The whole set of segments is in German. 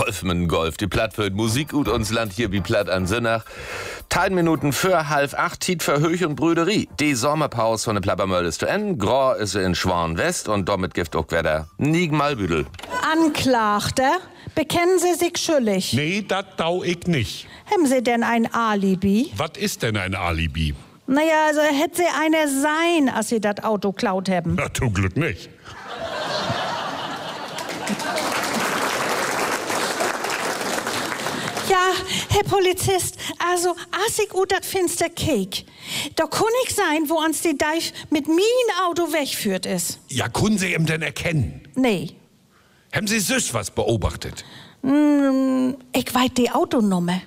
Golf mit dem Golf. Die Platt für Musik und uns Land hier wie Platt an Sinnach. 10 Minuten für 7:30 Tiet für Höch und Brüderie. Die Sommerpause von der Plappermöll ist zu Ende. Grau ist sie in Schwan-West und damit gibt auch wieder Nigen Malbüdel. Anklagter, bekennen Sie sich schuldig? Nee, das tau ich nicht. Haben Sie denn ein Alibi? Was ist denn ein Alibi? Naja, also hätte sie einer sein, als Sie das Auto klaut haben. Na, zum Glück nicht. Ja, Herr Polizist, also als ich das Finster keek, da kann ich sein, wo uns die Deich mit mein Auto wegführt ist. Ja, können Sie ihm denn erkennen? Nee. Haben Sie süß was beobachtet? Ich weiß die Autonummer.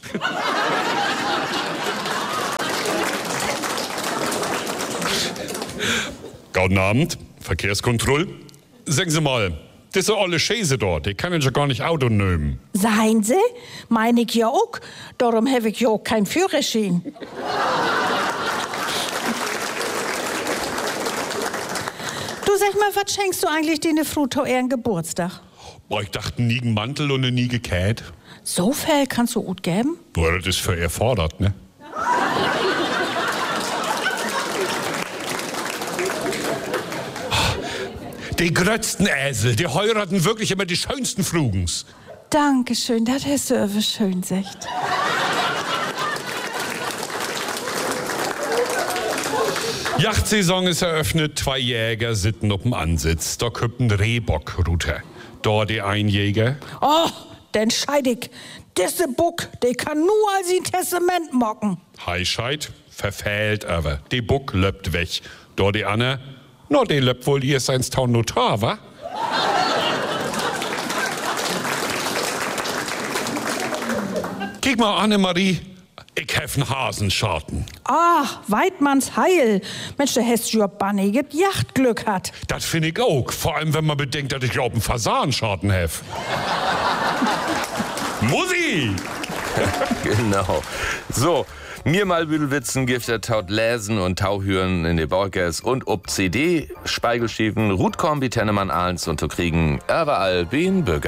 Guten Abend, Verkehrskontrolle. Sagen Sie mal, diese olle Schäse dort, die kann ich ja gar nicht Auto nehmen. Seien Sie? Meine ich ja auch. Darum habe ich ja auch kein Führerschein. Du sag mal, was schenkst du eigentlich deine Frau zu ihren Geburtstag? Boah, ich dachte, nie einen Mantel und nie gekät. So viel kannst du gut geben? Boah, das ist für erfordert, ne? Die grötzten Äsel, die heiraten wirklich immer die schönsten Flugens. Dankeschön, das hast du aber schön gesagt. Yachtsaison ist eröffnet, 2 Jäger sitzen auf dem Ansitz. Da kommt ein Rehbock runter. Da die ein Jäger. Oh, denn scheidig. Diese Buck, der kann nur als ein Testament mocken. Heischheit, verfehlt aber. Die Buck löppt weg. Da die Anne, no, die löppt wohl erst ins Town Notar, wa? Kick mal, Annemarie, ich hef einen Hasenschaden. Ah, Weidmanns Heil. Mensch, der hast ja Bunny gibt Yachtglück hat. Das finde ich auch. Vor allem, wenn man bedenkt, dass ich auch einen Fasanschaden hef. Musi! Genau. So, mir Malbüdelwitzen gibt er taut Lesen und Tauhüren in die Borgers und ob CD, Speigelschiefen, Rutkombi, Tennemann, Ahlens und zu kriegen überall wie ein Bürger.